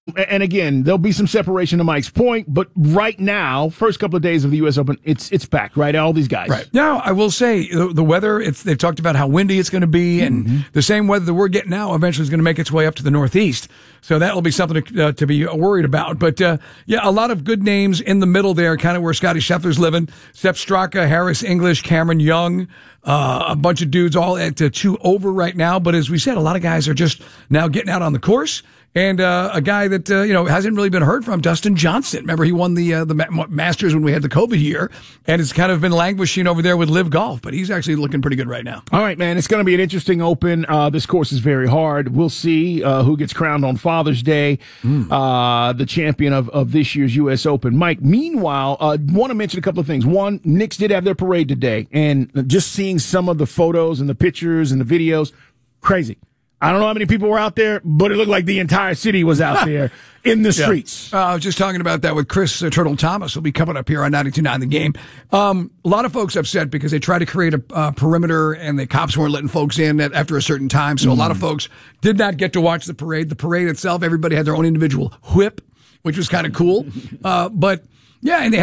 And again, there'll be some separation to Mike's point, but right now, first couple of days of the U.S. Open, it's packed, right? All these guys. Right. Now, I will say the weather, they've talked about how windy it's going to be, and the same weather that we're getting now eventually is going to make its way up to the Northeast. So that will be something to be worried about. But, yeah, a lot of good names in the middle there, kind of where Scotty Scheffler's living. Sepp Straka, Harris English, Cameron Young, a bunch of dudes all at 2 over right now. But as we said, a lot of guys are just now getting out on the course. And a guy that hasn't really been heard from, Dustin Johnson. Remember, he won the Masters when we had the COVID year, and it's kind of been languishing over there with Live Golf. But he's actually looking pretty good right now. All right, man, it's going to be an interesting Open. This course is very hard. We'll see who gets crowned on Father's Day, the champion of this year's U.S. Open. Mike, meanwhile, want to mention a couple of things. One, Knicks did have their parade today, and just seeing some of the photos and the pictures and the videos, crazy. I don't know how many people were out there, but it looked like the entire city was out there in the streets. I was just talking about that with Chris Turtle Thomas, who'll be coming up here on 92.9 The Game. A lot of folks upset because they tried to create a perimeter and the cops weren't letting folks in after a certain time. So a lot of folks did not get to watch the parade. The parade itself, everybody had their own individual whip, which was kind of cool. But yeah, and they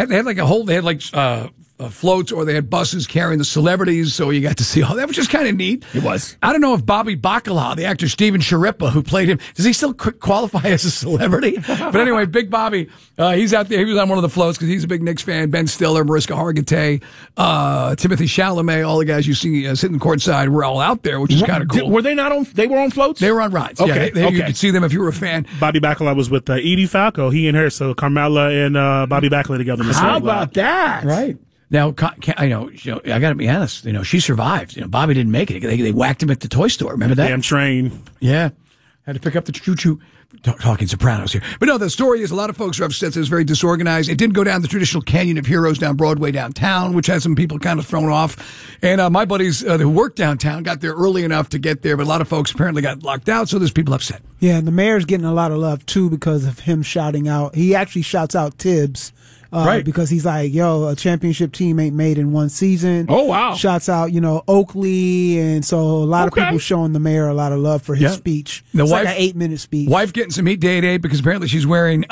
had floats, or they had buses carrying the celebrities, so you got to see all that, which is kind of neat. It was. I don't know if Bobby Bacala, the actor Steven Sharippa, who played him, does he still qualify as a celebrity? But anyway, Big Bobby, he's out there. He was on one of the floats because he's a big Knicks fan. Ben Stiller, Mariska Hargitay, Timothée Chalamet, all the guys you see sitting courtside were all out there, which is kind of cool. Were they not on? They were on floats? They were on rides. Okay. Yeah, you could see them if you were a fan. Bobby Bacala was with Edie Falco, he and her, so Carmela and Bobby Bacala together. How about that? Right. Now, I got to be honest. She survived. Bobby didn't make it. They whacked him at the toy store. Remember that? Damn train. Yeah, had to pick up the choo-choo. Talking Sopranos here, but no. The story is a lot of folks are upset that it's very disorganized. It didn't go down the traditional Canyon of Heroes down Broadway downtown, which has some people kind of thrown off. And my buddies who work downtown got there early enough to get there, but a lot of folks apparently got locked out. So there's people upset. Yeah, and the mayor's getting a lot of love too because of him shouting out. He actually shouts out Tibbs. Right. Because he's like, yo, a championship team ain't made in one season. Oh, wow. Shouts out, Oakley. And so a lot of people showing the mayor a lot of love for his speech. It's like an 8-minute speech. Wife getting some heat day today because apparently she's wearing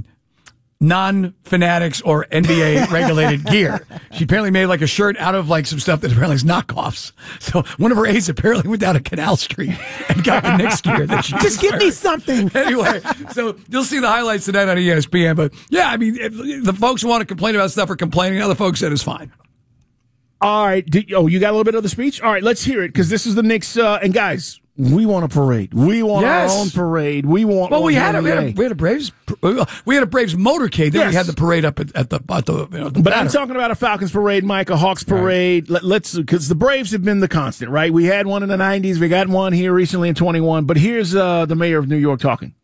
non-Fanatics or NBA regulated gear. She apparently made like a shirt out of like some stuff that apparently is knockoffs. So one of her aides apparently went down to Canal Street and got the Knicks gear that she just give me something. Anyway, so you'll see the highlights tonight on ESPN. But yeah, I mean, the folks who want to complain about stuff are complaining. Other folks said it's fine. All right. You got a little bit of the speech? All right, let's hear it because this is the Knicks. And guys, we want a parade. We want our own parade. We want. Well, we had a Braves motorcade. Then we had the parade up at the But banner. I'm talking about a Falcons parade, Mike, a Hawks parade. Right. Let's because the Braves have been the constant, right? We had one in the '90s. We got one here recently in 21. But here's the mayor of New York talking.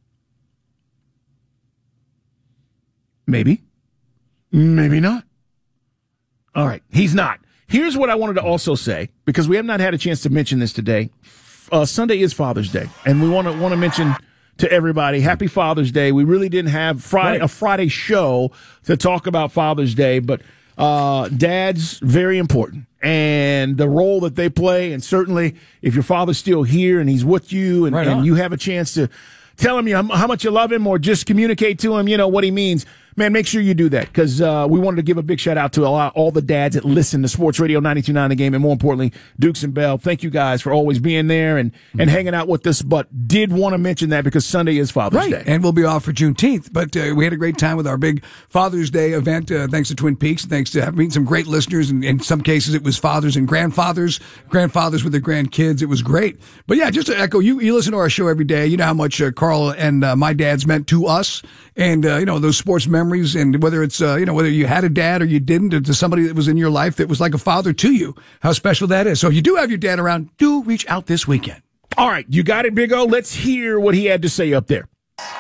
Maybe not. All right, he's not. Here's what I wanted to also say because we have not had a chance to mention this today. Sunday is Father's Day, and we want to mention to everybody, Happy Father's Day. We really didn't have a Friday show to talk about Father's Day, but dads, very important, and the role that they play, and certainly if your father's still here and he's with you and you have a chance to tell him how much you love him or just communicate to him, what he means, man, make sure you do that because we wanted to give a big shout out to all the dads that listen to Sports Radio 92.9 The Game, and more importantly, Dukes and Bell. Thank you guys for always being there and hanging out with us, but did want to mention that because Sunday is Father's Day. And we'll be off for Juneteenth, but we had a great time with our big Father's Day event thanks to Twin Peaks, thanks to meeting some great listeners, and in some cases it was fathers and grandfathers with their grandkids. It was great. But yeah, just to echo, you listen to our show every day. You know how much Carl and my dads meant to us, and those sports memories, and whether it's whether you had a dad or you didn't, or to somebody that was in your life that was like a father to you, how special that is. So if you do have your dad around, do reach out this weekend. All right, you got it, Big O. Let's hear what he had to say up there.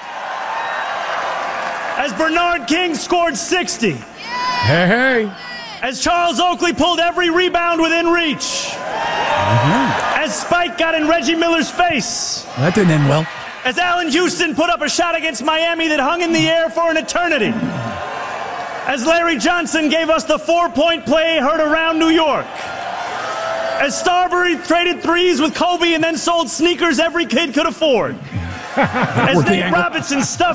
As Bernard King scored 60. Hey. As Charles Oakley pulled every rebound within reach. As Spike got in Reggie Miller's face. That didn't end well. As Allen Houston put up a shot against Miami that hung in the air for an eternity. As Larry Johnson gave us the 4-point play heard around New York. As Starbury traded threes with Kobe and then sold sneakers every kid could afford. As Nate Robinson stuffed